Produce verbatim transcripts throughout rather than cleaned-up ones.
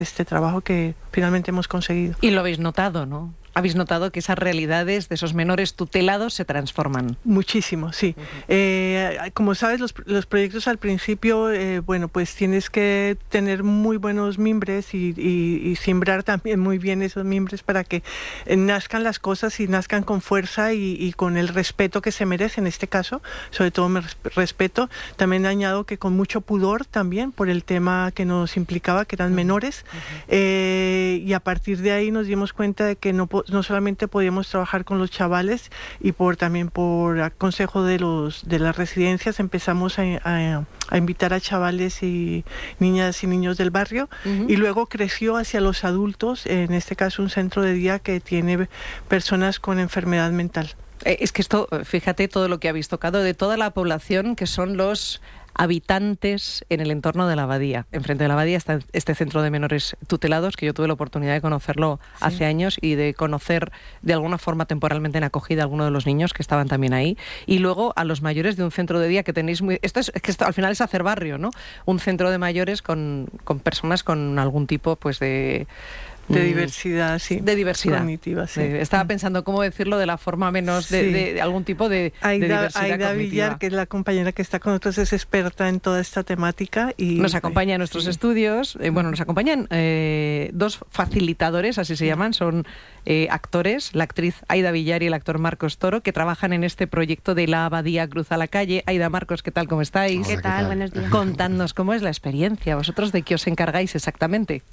este trabajo que finalmente hemos conseguido. Y lo habéis notado, ¿no? Habéis notado que esas realidades de esos menores tutelados se transforman. Muchísimo, sí. Uh-huh. eh, como sabes, los, los proyectos al principio, eh, bueno, pues tienes que tener muy buenos mimbres y, y, y siembrar también muy bien esos mimbres para que eh, nazcan las cosas y nazcan con fuerza y, y con el respeto que se merece en este caso. Sobre todo me respeto. También añado que con mucho pudor también por el tema que nos implicaba, que eran uh-huh. menores. Uh-huh. eh, y a partir de ahí nos dimos cuenta de que no no solamente podíamos trabajar con los chavales y por también por consejo de los de las residencias empezamos a, a, a invitar a chavales y niñas y niños del barrio uh-huh. y luego creció hacia los adultos, en este caso un centro de día que tiene personas con enfermedad mental. Eh, es que esto, fíjate todo lo que habéis tocado de toda la población que son los habitantes en el entorno de la abadía. Enfrente de la abadía está este centro de menores tutelados, que yo tuve la oportunidad de conocerlo sí. hace años y de conocer de alguna forma temporalmente en acogida a alguno de los niños que estaban también ahí. Y luego a los mayores de un centro de día que tenéis muy... Esto es, es que esto al final es hacer barrio, ¿no? Un centro de mayores con, con personas con algún tipo pues de... De diversidad, sí. De diversidad. Cognitiva, sí. De, estaba pensando cómo decirlo de la forma menos de, sí. de, de algún tipo de, Aida, de diversidad Aida cognitiva. Villar, que es la compañera que está con nosotros, es experta en toda esta temática. Y nos acompaña en nuestros sí. estudios. Eh, bueno, nos acompañan eh, dos facilitadores, así se llaman, son eh, actores, la actriz Aida Villar y el actor Marcos Toro, que trabajan en este proyecto de La Abadía Cruza la Calle. Aida, Marcos, ¿qué tal? ¿Cómo estáis? Hola, ¿qué, ¿qué tal? tal? Buenos días. Contadnos, ¿cómo es la experiencia? ¿Vosotros de qué os encargáis exactamente?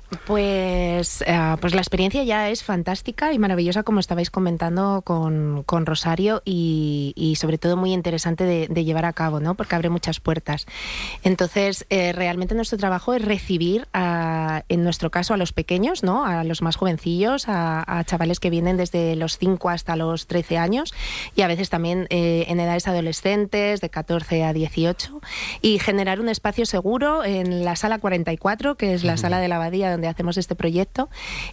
Pues, uh, pues la experiencia ya es fantástica y maravillosa, como estabais comentando con, con Rosario, y, y sobre todo muy interesante de, de llevar a cabo, ¿no? Porque abre muchas puertas. Entonces, eh, realmente nuestro trabajo es recibir, a, en nuestro caso, a los pequeños, ¿no? A los más jovencillos, a, a chavales que vienen desde los cinco hasta los trece años y a veces también eh, en edades adolescentes, de catorce a dieciocho, y generar un espacio seguro en la sala cuarenta y cuatro, que es la uh-huh. sala de la abadía donde hacemos este proyecto,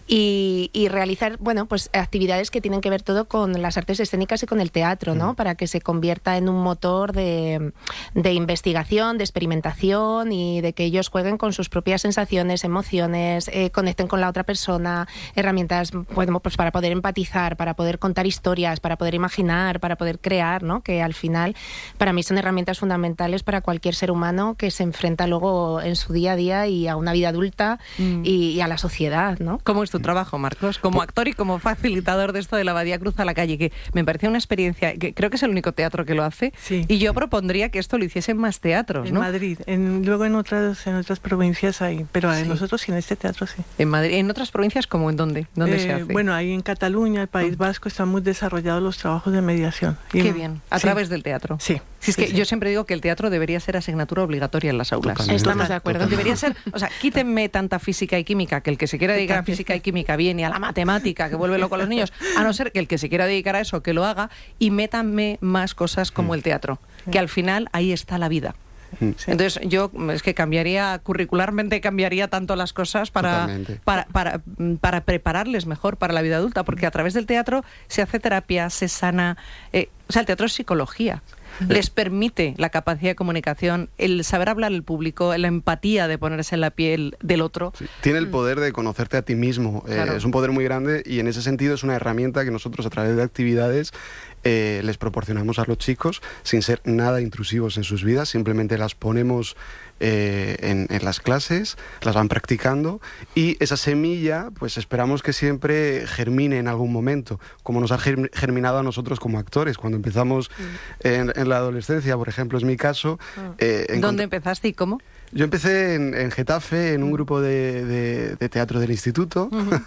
y, y realizar, bueno, pues actividades que tienen que ver todo con las artes escénicas y con el teatro, ¿no? Para que se convierta en un motor de, de investigación, de experimentación y de que ellos jueguen con sus propias sensaciones, emociones, eh, conecten con la otra persona, herramientas, bueno, pues para poder empatizar, para poder contar historias, para poder imaginar, para poder crear, ¿no? Que al final para mí son herramientas fundamentales para cualquier ser humano que se enfrenta luego en su día a día y a una vida adulta mm. y, y a la sociedad, ¿no? ¿Cómo es tu trabajo, Marcos? Como actor y como facilitador de esto de La Abadía Cruza la Calle, que me pareció una experiencia, que creo que es el único teatro que lo hace, sí. y yo propondría que esto lo hiciesen más teatros, ¿no? En Madrid, en, luego en otras en otras provincias hay, pero sí. nosotros sí, en este teatro sí. En Madrid, ¿en otras provincias como en dónde? ¿Dónde eh, se hace? Bueno, ahí en Cataluña, el País Vasco, están muy desarrollados los trabajos de mediación. Y, Qué bien, a sí. través del teatro. Sí. Si es que sí, sí. yo siempre digo que el teatro debería ser asignatura obligatoria en las aulas. Totalmente. Estamos de acuerdo. Totalmente. Debería ser, o sea, quítenme tanta física y química, que el que se quiera dedicar a física y química bien, y a la matemática, que vuelve loco a los niños, a no ser que el que se quiera dedicar a eso, que lo haga, y métanme más cosas como el teatro, que al final ahí está la vida. Sí. Entonces yo es que cambiaría, curricularmente cambiaría tanto las cosas para, para, para, para prepararles mejor para la vida adulta, porque a través del teatro se hace terapia, se sana, eh, o sea, el teatro es psicología. Les permite la capacidad de comunicación, el saber hablar al público, la empatía de ponerse en la piel del otro. Sí, tiene el poder de conocerte a ti mismo, claro. eh, es un poder muy grande y en ese sentido es una herramienta que nosotros a través de actividades eh, les proporcionamos a los chicos sin ser nada intrusivos en sus vidas, simplemente las ponemos eh, en, en las clases, las van practicando y esa semilla pues esperamos que siempre germine en algún momento, como nos ha germinado a nosotros como actores cuando empezamos mm. en, en la adolescencia, por ejemplo, es mi caso. Mm. Eh, ¿Dónde empezaste y cómo? Yo empecé en, en Getafe, en un grupo de, de, de teatro del instituto, uh-huh.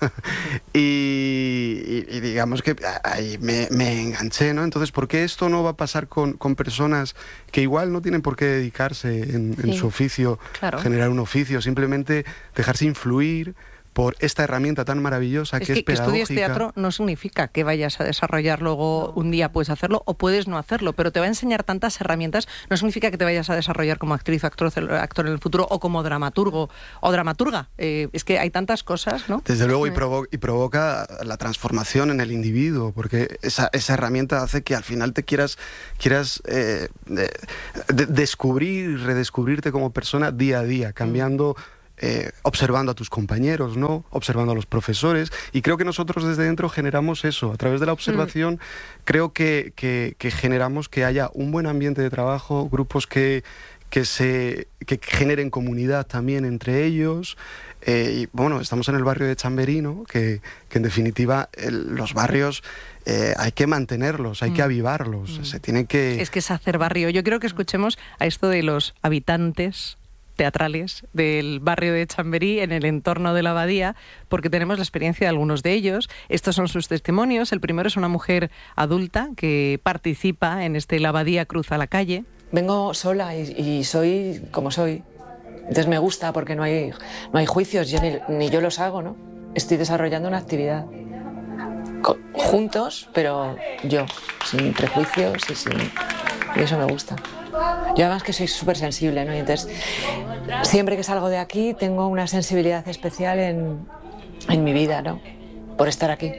y, y, y digamos que ahí me, me enganché, ¿no? Entonces, ¿por qué esto no va a pasar con, con personas que igual no tienen por qué dedicarse en, en sí. su oficio, claro. generar un oficio, simplemente dejarse influir por esta herramienta tan maravillosa es que, que es pedagógica? Que estudies teatro no significa que vayas a desarrollar luego un día puedes hacerlo o puedes no hacerlo, pero te va a enseñar tantas herramientas, no significa que te vayas a desarrollar como actriz o actor, actor en el futuro o como dramaturgo o dramaturga. Eh, es que hay tantas cosas, ¿no? Desde luego, y, provo y provoca la transformación en el individuo, porque esa, esa herramienta hace que al final te quieras, quieras eh, de, de, descubrir y redescubrirte como persona día a día, cambiando... Mm. eh, observando a tus compañeros, ¿no? Observando a los profesores, y creo que nosotros desde dentro generamos eso, a través de la observación, mm. creo que, que, que generamos que haya un buen ambiente de trabajo, grupos que, que, se, que generen comunidad también entre ellos. Eh, y bueno, estamos en el barrio de Chamberí, ¿no? que, que en definitiva el, los barrios eh, hay que mantenerlos, hay mm. que avivarlos, mm. se tiene que... Es que es hacer barrio. Yo quiero que escuchemos a esto de los habitantes teatrales del barrio de Chamberí en el entorno de la abadía, porque tenemos la experiencia de algunos de ellos. Estos son sus testimonios. El primero es una mujer adulta que participa en este La Abadía cruza la calle. Vengo sola y, y soy como soy. Entonces me gusta porque no hay, no hay juicios, yo ni, ni yo los hago, ¿no? Estoy desarrollando una actividad Co- juntos, pero yo, sin prejuicios y sin... Y eso me gusta. Yo además que soy súper sensible, ¿no? Y entonces siempre que salgo de aquí tengo una sensibilidad especial en, en mi vida, ¿no? Por estar aquí.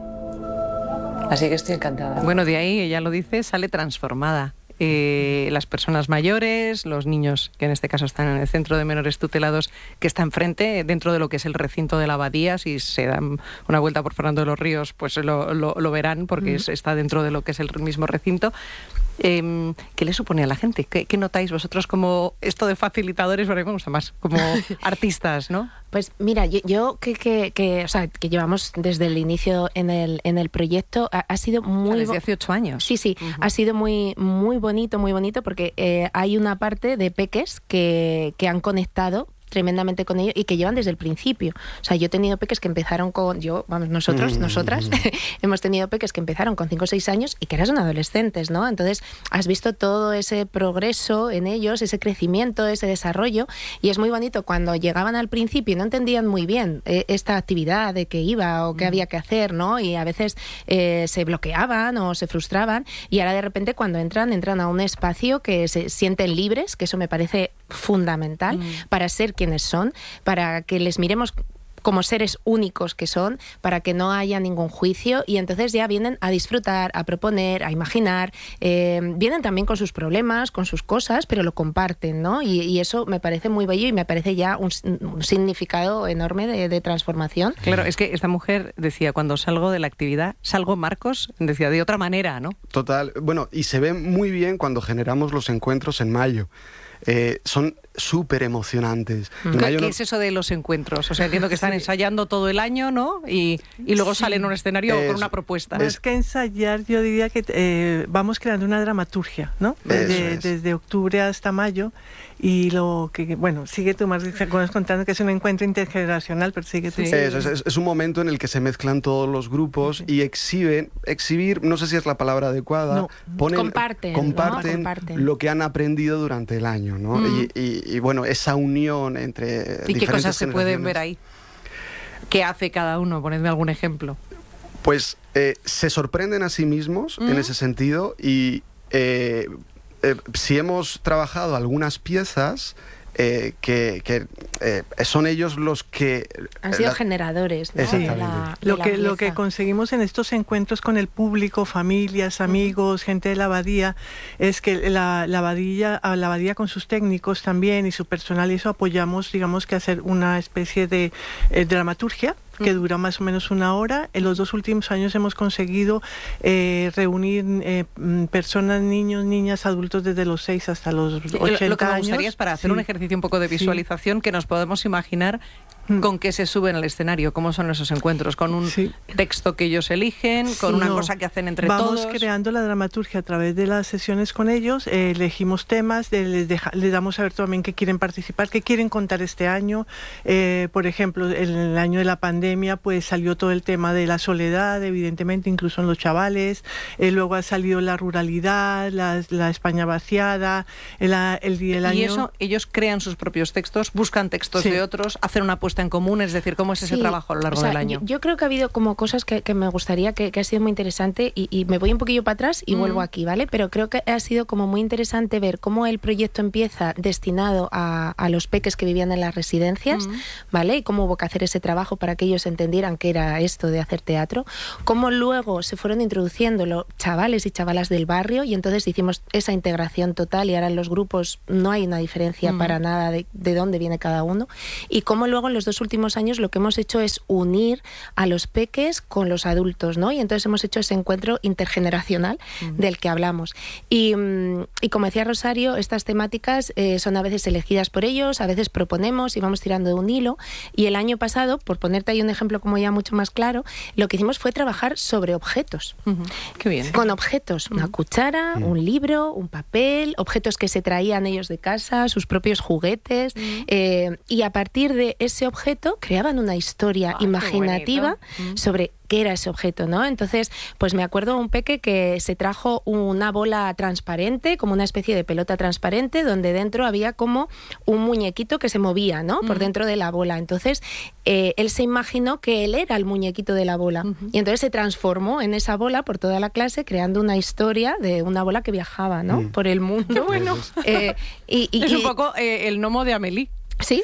Así que estoy encantada. Bueno, de ahí, ella lo dice, sale transformada. Eh, las personas mayores, los niños que en este caso están en el centro de menores tutelados que está enfrente, dentro de lo que es el recinto de la abadía. Si se dan una vuelta por Fernando de los Ríos, pues lo, lo, lo verán porque mm. es, está dentro de lo que es el mismo recinto. Eh, ¿Qué le supone a la gente? ¿Qué, qué notáis vosotros como esto de facilitadores? Pero me gusta más, como artistas, ¿no? Pues mira, yo, yo que, que, que, o sea, que llevamos desde el inicio en el, en el proyecto, ha, ha sido muy... O sea, desde hace ocho años. Sí, sí, uh-huh. ha sido muy, muy bonito, muy bonito, porque eh, hay una parte de peques que, que han conectado tremendamente con ellos y que llevan desde el principio. O sea, yo he tenido peques que empezaron con... Yo, vamos, nosotros, mm. nosotras, hemos tenido peques que empezaron con cinco o seis años y que eran adolescentes, ¿no? Entonces, has visto todo ese progreso en ellos, ese crecimiento, ese desarrollo, y es muy bonito cuando llegaban al principio y no entendían muy bien eh, esta actividad de qué iba o qué mm. había que hacer, ¿no? Y a veces eh, se bloqueaban o se frustraban, y ahora de repente cuando entran, entran a un espacio que se sienten libres, que eso me parece fundamental mm. para ser quienes son, para que les miremos como seres únicos que son, para que no haya ningún juicio, y entonces ya vienen a disfrutar, a proponer, a imaginar, eh, vienen también con sus problemas, con sus cosas, pero lo comparten, ¿no? Y, y eso me parece muy bello y me parece ya un, un significado enorme de, de transformación. Claro, es que esta mujer decía, cuando salgo de la actividad, salgo, Marcos, decía, de otra manera, ¿no? Total, bueno, y se ve muy bien cuando generamos los encuentros en mayo. Eh, son súper emocionantes. ¿Qué, ¿Qué no... es eso de los encuentros? O sea, entiendo que están ensayando todo el año, ¿no? Y, y luego sí. salen a un escenario es, con una propuesta. Más que ensayar, yo diría que eh, vamos creando una dramaturgia, ¿no? Desde, desde octubre hasta mayo. Y lo que, bueno, sigue tú más contando que es un encuentro intergeneracional, pero sigue tú. Sí. Es, es, es un momento en el que se mezclan todos los grupos sí. y exhiben, exhibir, no sé si es la palabra adecuada, no. ponen, comparten, comparten, ¿no? comparten lo que han aprendido durante el año, ¿no? Mm. Y, y, y bueno, esa unión entre ¿Y qué cosas se pueden ver ahí? ¿Qué hace cada uno? Ponedme algún ejemplo. Pues eh, se sorprenden a sí mismos mm. en ese sentido y... Eh, Eh, si hemos trabajado algunas piezas eh, que, que eh, son ellos los que... Han sido la, generadores, ¿no? Exactamente. De la, de lo, la que, lo que conseguimos en estos encuentros con el público, familias, amigos, uh-huh. gente de la abadía, es que la, la, abadía, la abadía con sus técnicos también y su personal, y eso apoyamos, digamos, que hacer una especie de eh, dramaturgia que dura más o menos una hora. En los dos últimos años hemos conseguido eh, reunir eh, personas, niños, niñas, adultos desde los seis hasta los ochenta años. Lo que me gustaría es para hacer sí. un ejercicio un poco de visualización sí. que nos podemos imaginar con qué se suben al escenario, cómo son esos encuentros, con un sí. texto que ellos eligen, con sí, una no. cosa que hacen entre Vamos todos. Vamos creando la dramaturgia a través de las sesiones con ellos, eh, elegimos temas, de, les, deja, les damos a ver también qué quieren participar, qué quieren contar este año. Eh, por ejemplo, en el año de la pandemia pues salió todo el tema de la soledad, evidentemente, incluso en los chavales. Eh, luego ha salido la ruralidad, la, la España vaciada, el, el, el año... Y eso, ellos crean sus propios textos, buscan textos sí. de otros, hacen una puesta puesta en común? Es decir, ¿cómo es ese Sí, trabajo a lo largo o sea, del año? Yo, yo creo que ha habido como cosas que, que me gustaría, que, que ha sido muy interesante, y, y me voy un poquillo para atrás y mm. vuelvo aquí, ¿vale? Pero creo que ha sido como muy interesante ver cómo el proyecto empieza destinado a, a los peques que vivían en las residencias, mm. ¿vale? Y cómo hubo que hacer ese trabajo para que ellos entendieran qué era esto de hacer teatro. Cómo luego se fueron introduciendo los chavales y chavalas del barrio, y entonces hicimos esa integración total, y ahora en los grupos no hay una diferencia mm. para nada de, de dónde viene cada uno. Y cómo luego en los dos últimos años lo que hemos hecho es unir a los peques con los adultos, ¿no? Y entonces hemos hecho ese encuentro intergeneracional mm. del que hablamos. Y, y como decía Rosario, estas temáticas eh, son a veces elegidas por ellos, a veces proponemos y vamos tirando de un hilo. Y el año pasado, por ponerte ahí un ejemplo como ya mucho más claro, lo que hicimos fue trabajar sobre objetos. Uh-huh. Qué bien. Con objetos, uh-huh. una cuchara, uh-huh. un libro, un papel, objetos que se traían ellos de casa, sus propios juguetes, uh-huh. eh, y a partir de ese objeto creaban una historia oh, imaginativa uh-huh. sobre qué era ese objeto, ¿no? Entonces, pues me acuerdo de un peque que se trajo una bola transparente, como una especie de pelota transparente, donde dentro había como un muñequito que se movía, ¿no? Por dentro de la bola. Entonces, eh, él se imaginó que él era el muñequito de la bola. Uh-huh. Y entonces se transformó en esa bola por toda la clase, creando una historia de una bola que viajaba, ¿no? Mm. Por el mundo. Qué bueno. Eh, y, y, es y, un poco eh, el gnomo de Amélie. Sí,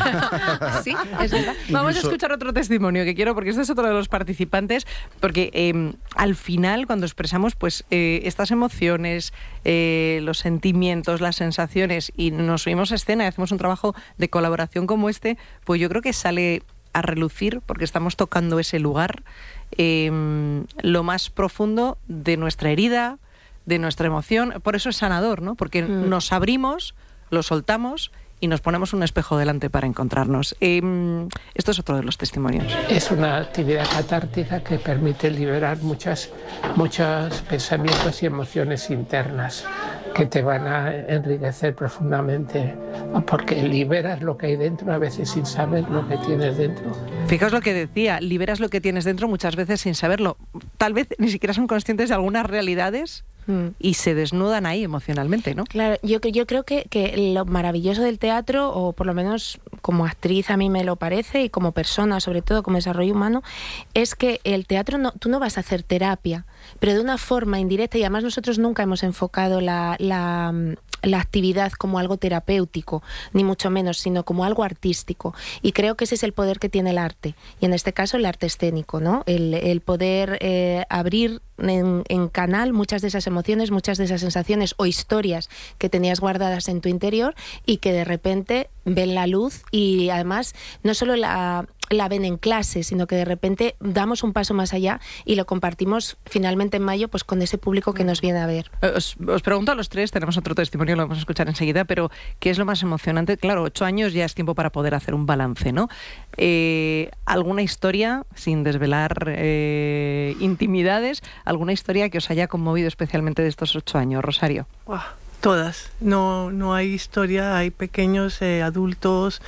sí, es verdad. Vamos a escuchar otro testimonio que quiero, porque este es otro de los participantes, porque eh, al final, cuando expresamos pues eh, estas emociones, eh, los sentimientos, las sensaciones, y nos subimos a escena y hacemos un trabajo de colaboración como este, pues yo creo que sale a relucir, porque estamos tocando ese lugar, eh, lo más profundo de nuestra herida, de nuestra emoción. Por eso es sanador, ¿no? Porque mm. nos abrimos, lo soltamos y nos ponemos un espejo delante para encontrarnos. Eh, esto es otro de los testimonios. Es una actividad catártica que permite liberar muchas, muchos pensamientos y emociones internas que te van a enriquecer profundamente, porque liberas lo que hay dentro a veces sin saber lo que tienes dentro. Fijaos lo que decía, liberas lo que tienes dentro muchas veces sin saberlo. Tal vez ni siquiera son conscientes de algunas realidades y se desnudan ahí emocionalmente, ¿no? Claro, yo, yo creo que, que lo maravilloso del teatro, o por lo menos como actriz a mí me lo parece, y como persona, sobre todo como desarrollo humano, es que el teatro, no, tú no vas a hacer terapia, pero de una forma indirecta, y además nosotros nunca hemos enfocado la... la la actividad como algo terapéutico, ni mucho menos, sino como algo artístico. Y creo que ese es el poder que tiene el arte, y en este caso el arte escénico, ¿no? El, el poder eh, abrir en, en canal muchas de esas emociones, muchas de esas sensaciones o historias que tenías guardadas en tu interior y que de repente ven la luz, y además no solo la... la ven en clase, sino que de repente damos un paso más allá y lo compartimos finalmente en mayo pues con ese público que nos viene a ver. Os, os pregunto a los tres, tenemos otro testimonio, lo vamos a escuchar enseguida, pero ¿qué es lo más emocionante? Claro, ocho años ya es tiempo para poder hacer un balance, ¿no? Eh, ¿Alguna historia, sin desvelar eh, intimidades, alguna historia que os haya conmovido especialmente de estos ocho años, Rosario? Wow. Todas, no, no hay historia, hay pequeños eh, adultos,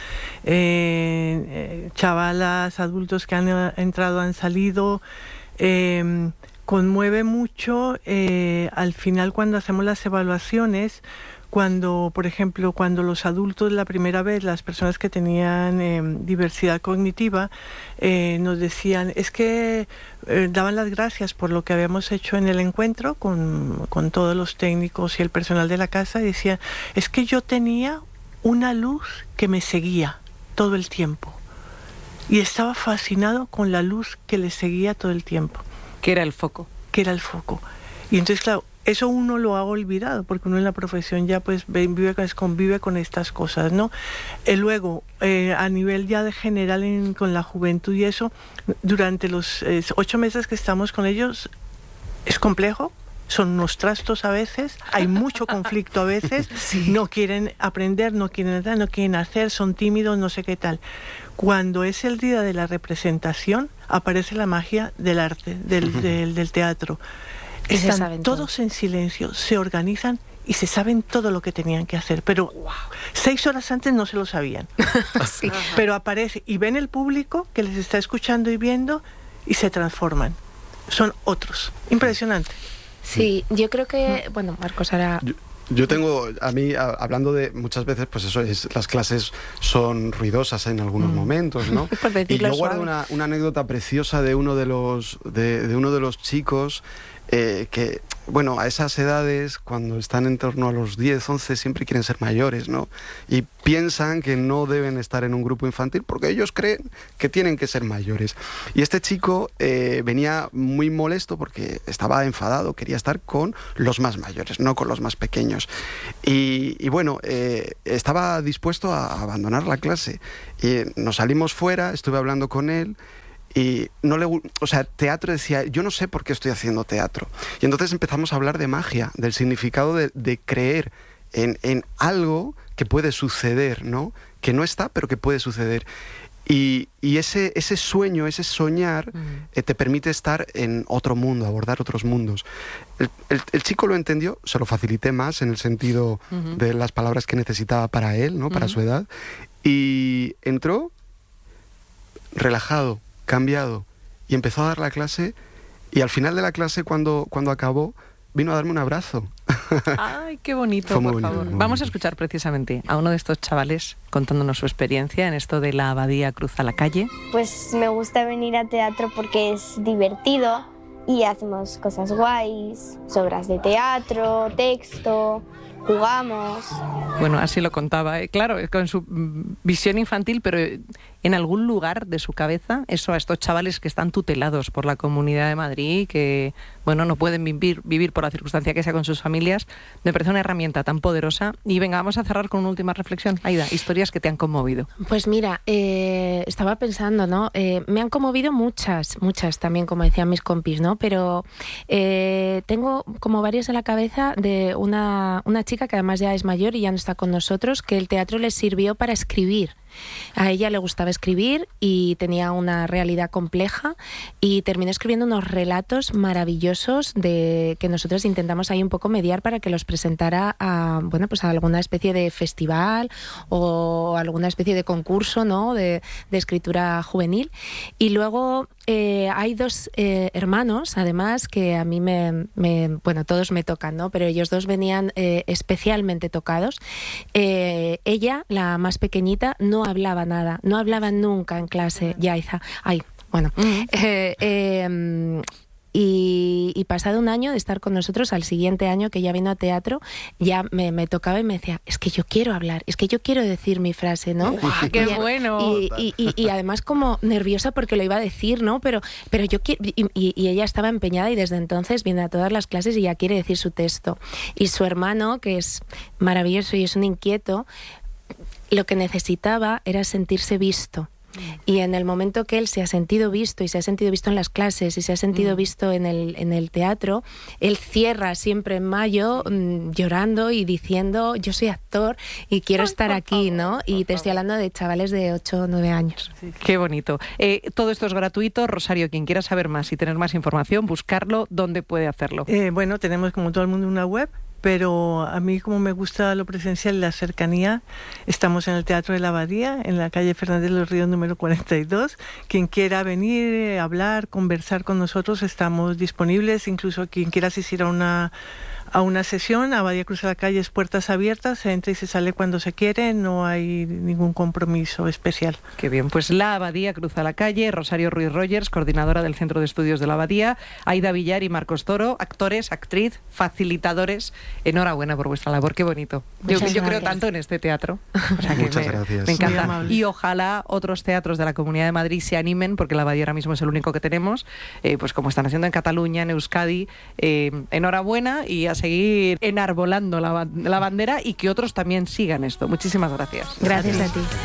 eh, eh, chavalas, adultos que han eh, entrado, han salido. Eh, conmueve mucho eh, al final cuando hacemos las evaluaciones, cuando, por ejemplo, cuando los adultos la primera vez, las personas que tenían eh, diversidad cognitiva, eh, nos decían, es que eh, daban las gracias por lo que habíamos hecho en el encuentro con, con todos los técnicos y el personal de la casa, y decían, es que yo tenía una luz que me seguía todo el tiempo. Y estaba fascinado con la luz que le seguía todo el tiempo. ¿Qué era el foco? ¿Qué era el foco? Y entonces, claro, eso uno lo ha olvidado, porque uno en la profesión ya pues vive, convive con estas cosas, ¿no? Y luego, eh, a nivel ya de general en, con la juventud y eso, durante los eh, ocho meses que estamos con ellos, es complejo, son unos trastos a veces, hay mucho conflicto a veces, sí. No quieren aprender, no quieren no quieren hacer, son tímidos, no sé qué tal. Cuando es el día de la representación, aparece la magia del arte, del, uh-huh. del, del teatro. Están todos todo. en silencio, se organizan y se saben todo lo que tenían que hacer, pero wow, seis horas antes no se lo sabían. Sí. Pero aparece y ven el público que les está escuchando y viendo y se transforman. Son otros. Impresionante. Sí, yo creo que, bueno, Marcos, ahora... Yo... Yo tengo, a mí, a, hablando de muchas veces, pues eso es, las clases son ruidosas en algunos mm. momentos, ¿no? Y yo guardo una, una anécdota preciosa de uno de los, de, de uno de los chicos eh, que, bueno, a esas edades, cuando están en torno a los diez, once, siempre quieren ser mayores, ¿no? Y piensan que no deben estar en un grupo infantil porque ellos creen que tienen que ser mayores. Y este chico eh, venía muy molesto porque estaba enfadado, quería estar con los más mayores, no con los más pequeños. Y, y bueno, eh, estaba dispuesto a abandonar la clase. Y nos salimos fuera, estuve hablando con él. Y no le, o sea, teatro decía, yo no sé por qué estoy haciendo teatro. Y entonces empezamos a hablar de magia, del significado de, de creer en, en algo que puede suceder, ¿no? Que no está, pero que puede suceder. Y, y ese, ese sueño, ese soñar, uh-huh. eh, te permite estar en otro mundo, abordar otros mundos. El, el, el chico lo entendió, se lo facilité más en el sentido uh-huh. de las palabras que necesitaba para él, ¿no? Para uh-huh. su edad. Y entró relajado, cambiado, y empezó a dar la clase, y al final de la clase, cuando, cuando acabó, vino a darme un abrazo. Ay, qué bonito, por bonito, favor. Vamos a escuchar precisamente a uno de estos chavales contándonos su experiencia en esto de la Abadía Cruza la Calle. Pues me gusta venir a teatro porque es divertido y hacemos cosas guays, obras de teatro, texto, jugamos. Bueno, así lo contaba, ¿eh? Claro, con su visión infantil, pero en algún lugar de su cabeza, eso a estos chavales que están tutelados por la Comunidad de Madrid, que, bueno, no pueden vivir, vivir por la circunstancia que sea con sus familias, me parece una herramienta tan poderosa. Y venga, vamos a cerrar con una última reflexión. Aida, historias que te han conmovido. Pues mira, eh, estaba pensando, ¿no? Eh, me han conmovido muchas, muchas también, como decían mis compis, ¿no? Pero eh, tengo como varias en la cabeza de una, una chica que además ya es mayor y ya no está con nosotros, que el teatro les sirvió para escribir. A ella le gustaba escribir y tenía una realidad compleja y terminó escribiendo unos relatos maravillosos de que nosotros intentamos ahí un poco mediar para que los presentara a, bueno, pues a alguna especie de festival o alguna especie de concurso, ¿no? de, de escritura juvenil. Y luego eh, hay dos eh, hermanos, además, que a mí me, me, bueno, todos me tocan, ¿no? Pero ellos dos venían eh, especialmente tocados. Eh, ella, la más pequeñita, no hablaba nada, no hablaba nunca en clase, Yaiza. Ay, bueno. Uh-huh. eh, eh, y, y pasado un año de estar con nosotros, al siguiente año que ya vino a teatro, ya me, me tocaba y me decía, es que yo quiero hablar, es que yo quiero decir mi frase, ¿no? ¡Wow, ¡qué y, bueno! Y, y, y, y además como nerviosa porque lo iba a decir, ¿no? Pero, pero yo quiero... Y, y ella estaba empeñada y desde entonces viene a todas las clases y ya quiere decir su texto. Y su hermano, que es maravilloso y es un inquieto, lo que necesitaba era sentirse visto. Y en el momento que él se ha sentido visto y se ha sentido visto en las clases y se ha sentido mm. visto en el, en el teatro, él cierra siempre en mayo mmm, llorando y diciendo, yo soy actor y quiero Ay, estar aquí, favor, ¿no? Y te estoy hablando de chavales de ocho o nueve años. Sí. Qué bonito. Eh, todo esto es gratuito. Rosario, quien quiera saber más y tener más información, buscarlo, ¿dónde puede hacerlo? Eh, bueno, tenemos como todo el mundo una web, pero a mí, como me gusta lo presencial y la cercanía, estamos en el Teatro de la Abadía, en la calle Fernández de los Ríos número cuarenta y dos. Quien quiera venir, hablar, conversar con nosotros, estamos disponibles. Incluso quien quiera asistir a una, a una sesión, Abadía Cruza la Calle es puertas abiertas, se entra y se sale cuando se quiere, no hay ningún compromiso especial. Qué bien, pues la Abadía Cruza la Calle, Rosario Ruiz Rogers, coordinadora del Centro de Estudios de la Abadía, Aida Villar y Marcos Toro, actores, actriz, facilitadores. Enhorabuena por vuestra labor, qué bonito. Yo, yo creo tanto en este teatro. O sea que Muchas me, gracias. Me encanta. Y ojalá otros teatros de la Comunidad de Madrid se animen, porque la Abadía ahora mismo es el único que tenemos, eh, pues como están haciendo en Cataluña, en Euskadi. Eh, enhorabuena y a seguir enarbolando la, la bandera y que otros también sigan esto. Muchísimas gracias. Gracias a ti.